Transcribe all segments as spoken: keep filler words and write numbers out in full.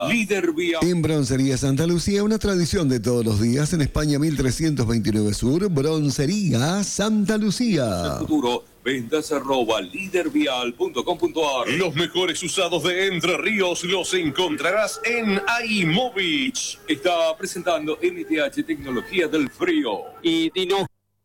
Líder Vial. En Broncería Santa Lucía, una tradición de todos los días. En España mil trescientos veintinueve Sur, Broncería Santa Lucía. El futuro, ventas arroba lídervial punto com punto ar. Los mejores usados de Entre Ríos los encontrarás en iMovich. Está presentando M T H Tecnología del Frío. Y Dino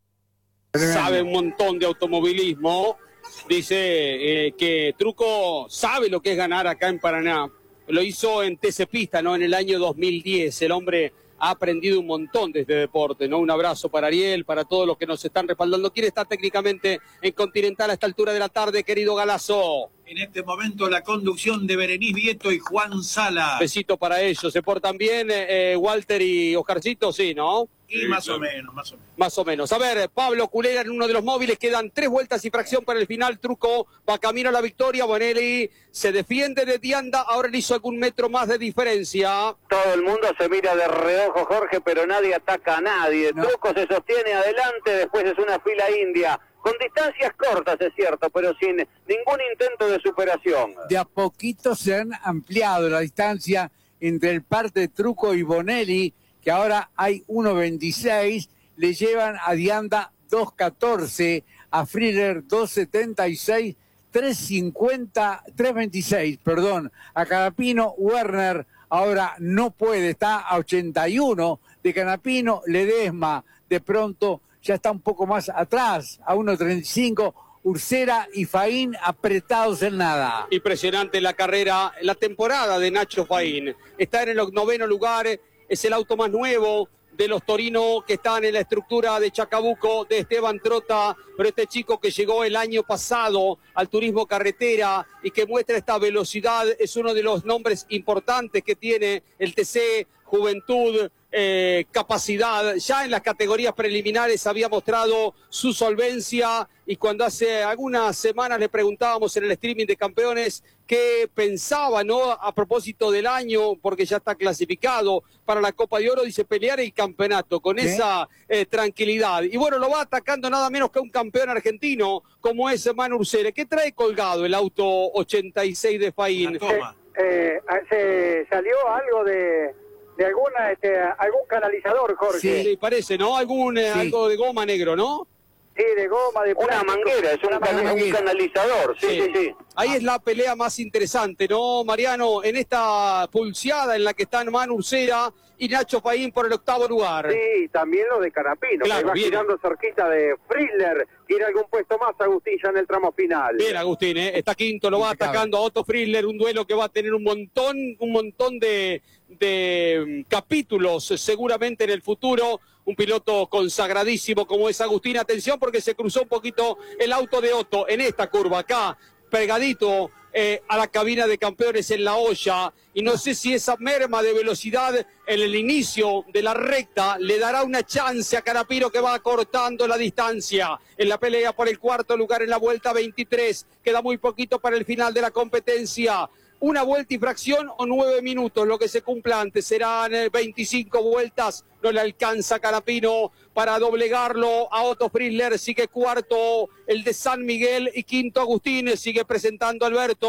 sabe un montón de automovilismo. Dice eh, que Truco sabe lo que es ganar acá en Paraná. Lo hizo en T C Pista, ¿no? En el año dos mil diez. El hombre ha aprendido un montón de este deporte, ¿no? Un abrazo para Ariel, para todos los que nos están respaldando. ¿Quién está técnicamente en Continental a esta altura de la tarde, querido Galazo? En este momento la conducción de Berenice Vieto y Juan Sala. Besito para ellos. ¿Se portan bien eh, Walter y Oscarcito? Sí, ¿no? Y sí, más claro. o menos, más o menos. Más o menos. A ver, Pablo Culera en uno de los móviles. Quedan tres vueltas y fracción para el final. Truco va camino a la victoria. Bonelli se defiende de Dianda. Ahora le hizo algún metro más de diferencia. Todo el mundo se mira de reojo, Jorge, pero nadie ataca a nadie. No. Truco se sostiene adelante. Después es una fila india. Con distancias cortas, es cierto, pero sin ningún intento de superación. De a poquito se han ampliado la distancia entre el par de Truco y Bonelli, que ahora hay uno veintiséis, le llevan a Dianda dos catorce, a Friller dos setenta y seis, tres cincuenta, tres veintiséis, perdón, a Canapino. Werner ahora no puede, está a ochenta y uno de Canapino. Ledesma de pronto ya está un poco más atrás, a uno treinta y cinco. Ursera y Faín apretados en nada. Impresionante la carrera, la temporada de Nacho Faín. Está en el noveno lugar, es el auto más nuevo de los Torino que están en la estructura de Chacabuco, de Esteban Trota, pero este chico que llegó el año pasado al turismo carretera y que muestra esta velocidad es uno de los nombres importantes que tiene el T C, juventud, eh, capacidad. Ya en las categorías preliminares había mostrado su solvencia y cuando hace algunas semanas le preguntábamos en el streaming de campeones qué pensaba, ¿no? A propósito del año, porque ya está clasificado para la Copa de Oro, dice pelear el campeonato con ¿Qué? esa eh, tranquilidad. Y bueno, lo va atacando nada menos que un campeón argentino como es Manu Ursera. ¿Qué trae colgado el auto ochenta y seis de Faín? Eh, eh, se salió algo de... de alguna este, algún canalizador, Jorge. Sí, sí parece, ¿no? Algún eh, sí. algo de goma negro, ¿no? Sí, de goma, de plástico. Una manguera, es un, can un canalizador, sí, sí, sí, sí. Ahí es la pelea más interesante, ¿no, Mariano? En esta pulseada en la que están Manu Ursera y Nacho Faín por el octavo lugar. Sí, también lo de Canapino, claro, que va viene. girando cerquita de Friller. Tiene algún puesto más, Agustín, ya en el tramo final. Bien, Agustín, ¿eh? Está quinto, lo va atacando a Otto Friller, un duelo que va a tener un montón, un montón de, de capítulos seguramente en el futuro. Un piloto consagradísimo como es Agustín. Atención porque se cruzó un poquito el auto de Otto en esta curva acá, pegadito eh, a la cabina de campeones en la olla. Y no sé si esa merma de velocidad en el inicio de la recta le dará una chance a Canapino, que va acortando la distancia en la pelea por el cuarto lugar en la vuelta veintitrés. Queda muy poquito para el final de la competencia. Una vuelta y fracción o nueve minutos, lo que se cumpla antes. Serán veinticinco vueltas, no le alcanza Canapino para doblegarlo a Otto Friller. Sigue cuarto el de San Miguel y quinto Agustín, sigue presentando Alberto.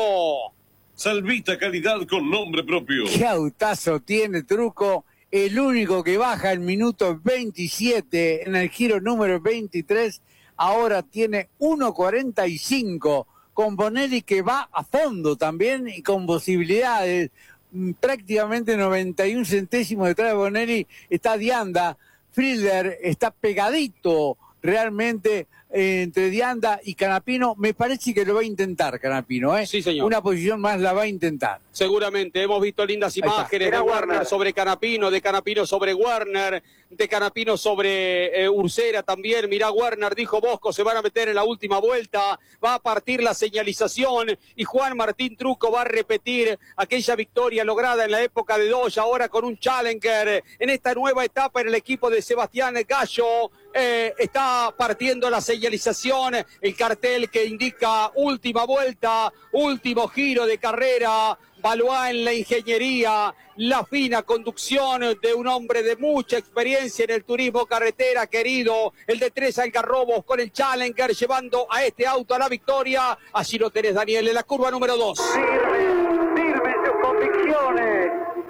Salvita calidad con nombre propio. Qué autazo tiene Truco, el único que baja el minuto veintisiete en el giro número veintitrés, ahora tiene uno cuarenta y cinco. Con Bonelli que va a fondo también y con posibilidades, prácticamente noventa y un centésimos detrás de Bonelli está Dianda. Friller está pegadito realmente eh, entre Dianda y Canapino. Me parece que lo va a intentar Canapino, ¿eh? Sí, señor. Una posición más la va a intentar. Seguramente, hemos visto lindas imágenes de Werner, Werner sobre Canapino, de Canapino sobre Werner, de Canapino sobre eh, Ursera también. Mirá, Werner, dijo Bosco, se van a meter en la última vuelta, va a partir la señalización y Juan Martín Truco va a repetir aquella victoria lograda en la época de Dodge, ahora con un Challenger en esta nueva etapa en el equipo de Sebastián Gallo. Eh, está partiendo la señalización, el cartel que indica última vuelta, último giro de carrera. Valois en la ingeniería, la fina conducción de un hombre de mucha experiencia en el turismo carretera, querido, el de Tres Algarrobos con el Challenger llevando a este auto a la victoria. Allí lo tenés, Daniel, en la curva número dos. Firme, firme sus convicciones.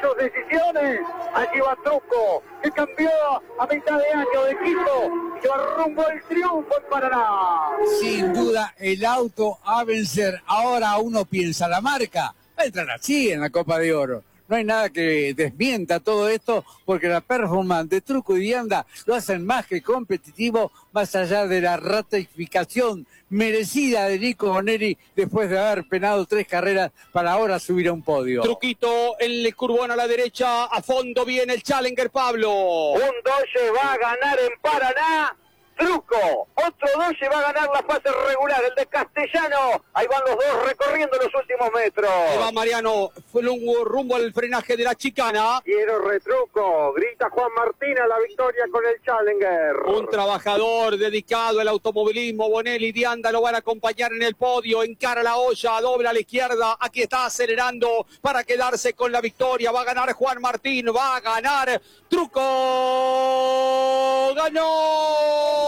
sus decisiones. Allí va Truco, que cambió a mitad de año de equipo, que va rumbo al triunfo en Paraná. Sin duda, el auto a vencer. Ahora uno piensa, la marca va a entrar así en la Copa de Oro. No hay nada que desmienta todo esto, porque la performance de Truco y Vianda lo hacen más que competitivo, más allá de la ratificación merecida de Nico Bonelli después de haber penado tres carreras para ahora subir a un podio. Truquito, el curvón a la derecha, a fondo viene el Challenger Pablo. Un Dodge va a ganar en Paraná. Truco, otro Dodge va a ganar la fase regular, el de Castellano. Ahí van los dos recorriendo los últimos metros. Ahí va Mariano, fue rumbo al frenaje de la chicana. Quiero retruco, grita Juan Martín a la victoria con el Challenger. Un trabajador dedicado al automovilismo, Bonelli y Vianda lo van a acompañar en el podio, encara la olla, dobla a la izquierda, aquí está acelerando para quedarse con la victoria, va a ganar Juan Martín, va a ganar Truco, ganó.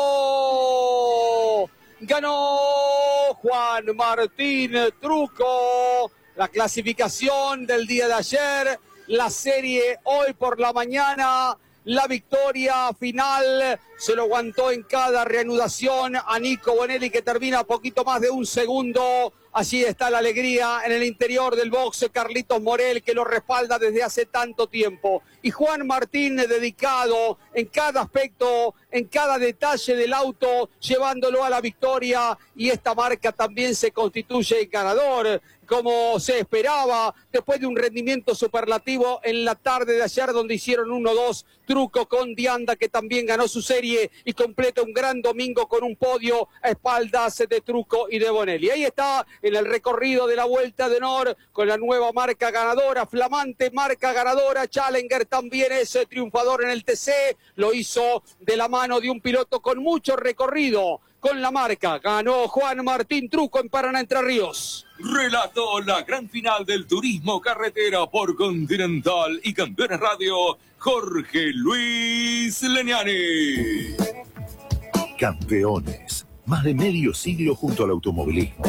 Ganó Juan Martín Truco, la clasificación del día de ayer, la serie hoy por la mañana, la victoria final, se lo aguantó en cada reanudación a Nico Bonelli, que termina a poquito más de un segundo. Allí está la alegría en el interior del box, Carlitos Morel, que lo respalda desde hace tanto tiempo. Y Juan Martín, dedicado en cada aspecto, en cada detalle del auto, llevándolo a la victoria. Y esta marca también se constituye en ganador, como se esperaba, después de un rendimiento superlativo en la tarde de ayer, donde hicieron uno dos, Truco con Vianda, que también ganó su serie, y completa un gran domingo con un podio a espaldas de Truco y de Bonelli. Ahí está en el recorrido de la Vuelta de Honor con la nueva marca ganadora, flamante marca ganadora. Challenger también es triunfador en el T C, lo hizo de la mano de un piloto con mucho recorrido con la marca. Ganó Juan Martín Truco en Paraná, Entre Ríos. Relató la gran final del turismo carretera por Continental y Campeones Radio, Jorge Luis Leniani. Campeones, más de medio siglo junto al automovilismo.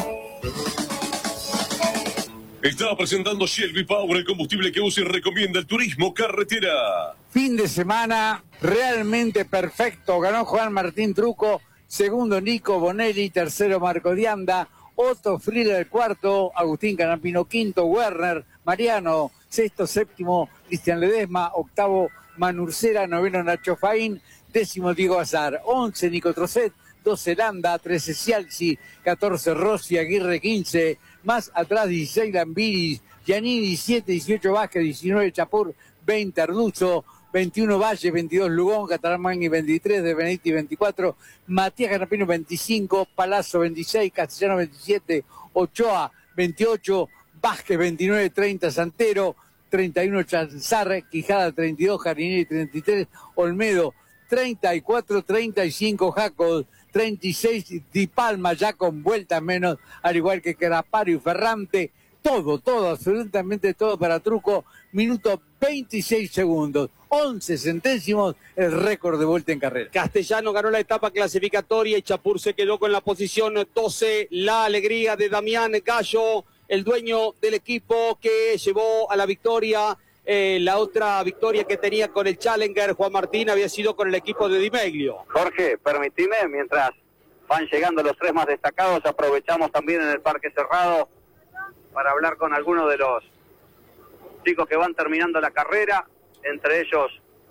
Está presentando Shelby Power, el combustible que usa y recomienda el turismo carretera. Fin de semana realmente perfecto. Ganó Juan Martín Truco, segundo Nico Bonelli, tercero Marco Dianda, Otto Friller cuarto, Agustín Canapino quinto, Werner, Mariano sexto, séptimo Cristian Ledesma, octavo Manurcera, noveno Nacho Faín, décimo Diego Azar, once Nico Trocet, doce Landa, trece Cialci, catorce Rossi, Aguirre quince, más atrás dieciséis Lambiris, Giannini diecisiete, dieciocho Vázquez, diecinueve Chapur, veinte Arduzo, veintiuno Valle, veintidós Lugón, Catalamagni veintitrés, De Benedetti veinticuatro, Matías Canapino veinticinco, Palazzo veintiséis, Castellano veintisiete, Ochoa veintiocho, Vázquez veintinueve, treinta Santero, treinta y uno Chanzar, Quijada treinta y dos, Jardinelli treinta y tres, Olmedo treinta y cuatro, treinta y cinco Jacob, treinta y seis Di Palma, ya con vueltas menos, al igual que Carapario y Ferrante. Todo, todo, absolutamente todo para Truco. Minuto veintiséis segundos, once centésimos, el récord de vuelta en carrera. Castellano ganó la etapa clasificatoria y Chapur se quedó con la posición doce. La alegría de Damián Gallo, el dueño del equipo que llevó a la victoria. Eh, la otra victoria que tenía con el Challenger, Juan Martín, había sido con el equipo de Di Meglio. Jorge, permitime, mientras van llegando los tres más destacados, aprovechamos también en el Parque Cerrado para hablar con algunos de los chicos que van terminando la carrera, entre ellos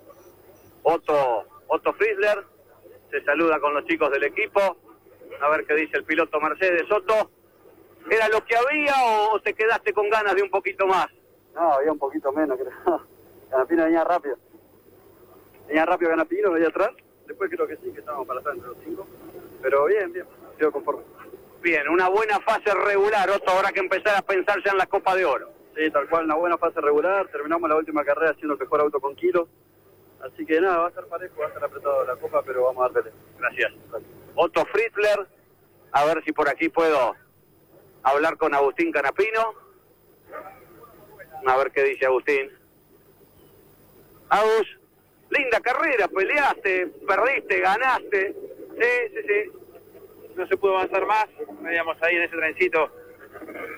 Otto, Otto Frizzler. Se saluda con los chicos del equipo, a ver qué dice el piloto Mercedes. Otto, ¿era lo que había o te quedaste con ganas de un poquito más? No, había un poquito menos, creo. Canapino venía rápido. Venía rápido Canapino, venía atrás. Después creo que sí, que estábamos para atrás entre los cinco. Pero bien, bien, quedo conforme. Bien, una buena fase regular, Otto, ahora que empezar a pensar ya en la Copa de Oro. Sí, tal cual, una buena fase regular. Terminamos la última carrera haciendo el mejor auto con kilos. Así que nada, va a estar parejo, va a estar apretado la copa, pero vamos a dar pelea. Gracias. Otto Fritzler, a ver si por aquí puedo hablar con Agustín Canapino. A ver qué dice Agustín. Agus, linda carrera, peleaste, perdiste, ganaste. Sí, sí, sí. No se pudo avanzar más, veíamos ahí en ese trencito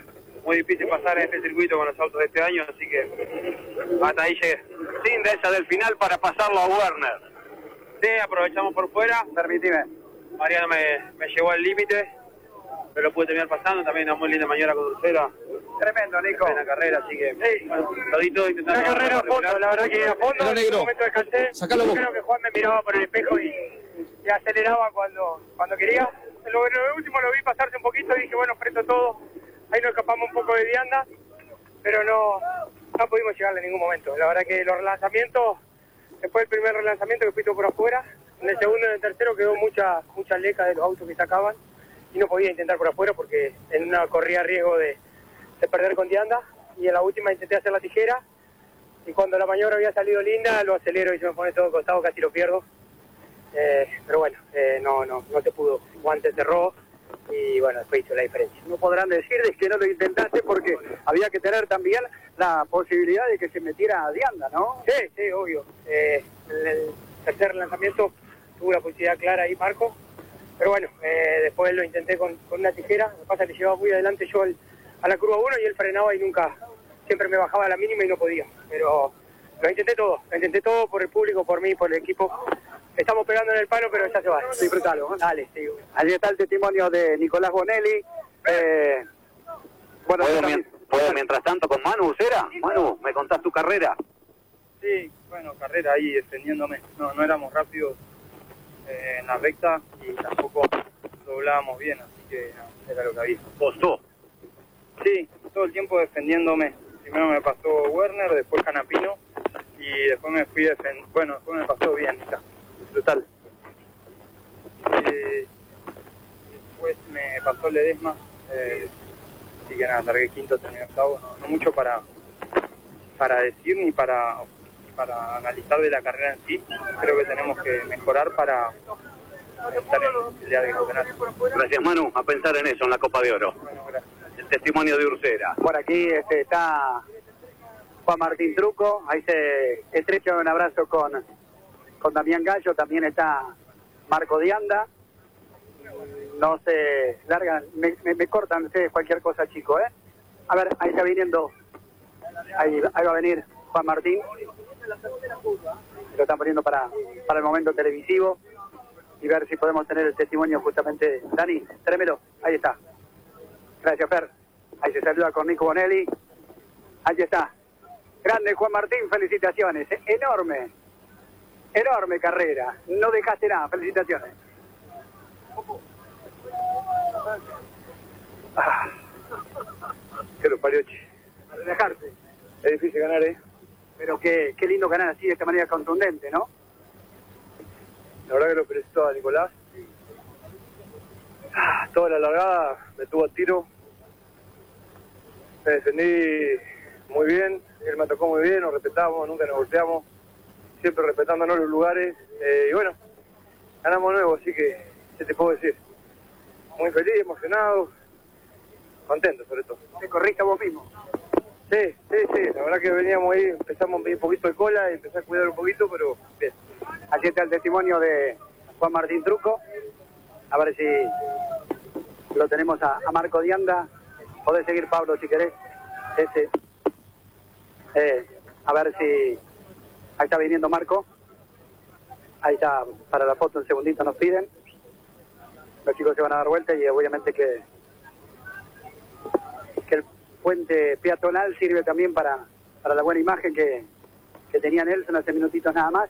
muy difícil pasar en este circuito con los autos de este año, así que hasta ahí llegué. Cinda esa del final para pasarlo a Werner. Sí, aprovechamos por fuera. Permitime. Mariano me, me llevó al límite, pero lo pude terminar pasando. También una muy linda maniobra con Dulcera. Tremendo, Nico. En la carrera, así que sí. Bueno, lo di todo intentando. La carrera a fondo, la verdad que a fondo. Pero, en negro, un momento descansé. sacalo vos. Creo que Juan me miraba por el espejo y, y aceleraba cuando, cuando quería. Lo, lo último lo vi pasarse un poquito y dije, bueno, presto todo. Ahí nos escapamos un poco de vianda, pero no, no pudimos llegarle en ningún momento. La verdad que los relanzamientos, después del primer relanzamiento que fui todo por afuera, en el segundo y en el tercero quedó mucha, mucha leca de los autos que sacaban y no podía intentar por afuera porque en una corría riesgo de, de perder con vianda. Y en la última intenté hacer la tijera y cuando la maniobra había salido linda lo acelero y se me pone todo costado, casi lo pierdo. Eh, pero bueno, eh, no, no, no se pudo. Guante cerró y bueno, después hizo la diferencia. No podrán decir de que no lo intentaste porque había que tener también la posibilidad de que se metiera a Dianda, ¿no? Sí, sí, obvio. Eh, en el tercer lanzamiento tuvo la posibilidad clara ahí, Marco. Pero bueno, eh, después lo intenté con, con una tijera. Lo que pasa es que le llevaba muy adelante yo al, a la curva uno y él frenaba y nunca, siempre me bajaba a la mínima y no podía. Pero lo intenté todo, lo intenté todo por el público, por mí, por el equipo. Estamos pegando en el palo, pero ya se va. Disfrutalo. ¿eh? Dale, sí. Allí está el testimonio de Nicolás Bonelli. Eh, bueno, ¿Puedo, también, mien- ¿Puedo mientras tanto con Manu Ucera? Manu, ¿me contás tu carrera? Sí, bueno, carrera ahí defendiéndome. No, no éramos rápidos eh, en la recta y tampoco doblábamos bien, así que no, era lo que había. ¿Costó? Sí, todo el tiempo defendiéndome. Primero me pasó Werner, después Canapino y después me fui defendiendo. Bueno, después me pasó bien. Total. Eh, después me pasó Ledesma. Eh, así que nada, largué quinto, terminé octavo. No, no mucho para, para decir ni para, para analizar de la carrera en sí. Creo que tenemos que mejorar para estar en el día de campeonato. Gracias, Manu. A pensar en eso, en la Copa de Oro. Bueno, gracias. El testimonio de Ursera. Por aquí este, está Juan Martín Truco. Ahí se estrecha un abrazo con, con Damián Gallo. También está Marco Dianda. No se largan, me, me, me cortan ustedes cualquier cosa, chico, ¿eh? A ver, ahí está viniendo. Ahí, ahí va a venir Juan Martín. Lo están poniendo para, para el momento televisivo. Y ver si podemos tener el testimonio justamente. Dani, trémelo. Ahí está. Gracias, Fer. Ahí se saluda con Nico Bonelli. Ahí está. Grande Juan Martín, felicitaciones. Enorme, enorme carrera. No dejaste nada, felicitaciones. Ah. Que lo parió, che. A relajarte. Es difícil ganar, ¿eh? Pero qué, qué lindo ganar así de esta manera contundente, ¿no? La verdad que lo felicito a Nicolás. Ah, toda la largada me tuvo a tiro. Me defendí muy bien, él me atacó muy bien, nos respetamos, nunca nos golpeamos, siempre respetándonos los lugares. Eh, y bueno, ganamos nuevo, así que, ¿qué te puedo decir? Muy feliz, emocionado, contento sobre todo. ¿Te corriste a vos mismo? Sí, sí, sí, la verdad que veníamos ahí, empezamos un poquito de cola y empecé a cuidar un poquito, pero bien. Aquí está el testimonio de Juan Martín Truco. A ver si lo tenemos a, a Marco Dianda. Podés seguir, Pablo, si querés. Ese. Eh, a ver si... Ahí está viniendo Marco. Ahí está, para la foto, un segundito nos piden. Los chicos se van a dar vuelta y obviamente que, que el puente peatonal sirve también para, para la buena imagen que, que tenía Nelson hace minutitos nada más.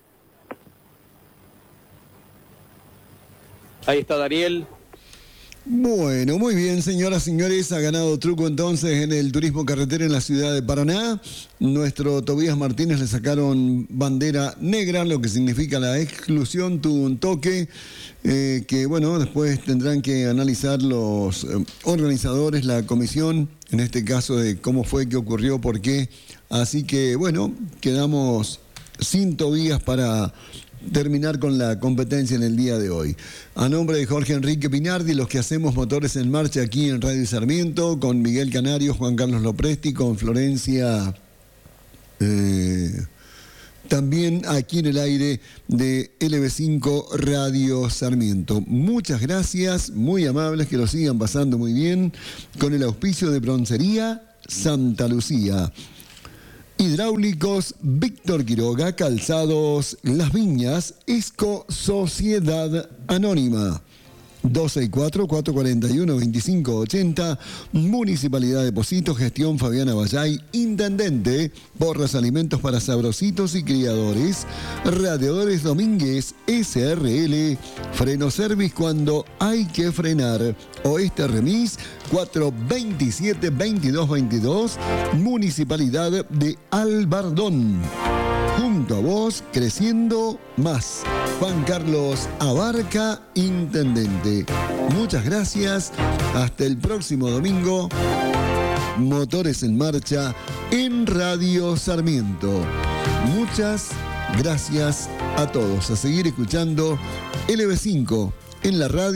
Ahí está Daniel. Bueno, muy bien, señoras y señores, ha ganado Truco entonces en el turismo carretera en la ciudad de Paraná. Nuestro Tobías Martínez le sacaron bandera negra, lo que significa la exclusión, tuvo un toque eh, que, bueno, después tendrán que analizar los eh, organizadores, la comisión, en este caso de cómo fue, qué ocurrió, por qué. Así que, bueno, quedamos sin Tobías para terminar con la competencia en el día de hoy. A nombre de Jorge Enrique Pinardi, los que hacemos Motores en Marcha aquí en Radio Sarmiento, con Miguel Canario, Juan Carlos Lopresti, con Florencia, eh, también aquí en el aire de L B cinco Radio Sarmiento. Muchas gracias, muy amables, que lo sigan pasando muy bien, con el auspicio de Broncería Santa Lucía. Hidráulicos Víctor Quiroga, Calzados Las Viñas, Esco Sociedad Anónima. dos seis cuatro, cuatro cuatro uno, dos cinco ocho cero, Municipalidad de Pocitos, gestión Fabiana Vallay, Intendente, Porras Alimentos para Sabrositos y Criadores, Radiadores Domínguez, S R L, Freno Service cuando hay que frenar, Oeste Remis, cuatro veintisiete, veintidós veintidós, Municipalidad de Albardón. Junto a vos, creciendo más. Juan Carlos Abarca, Intendente. Muchas gracias. Hasta el próximo domingo. Motores en marcha en Radio Sarmiento. Muchas gracias a todos. A seguir escuchando L B cinco en la radio.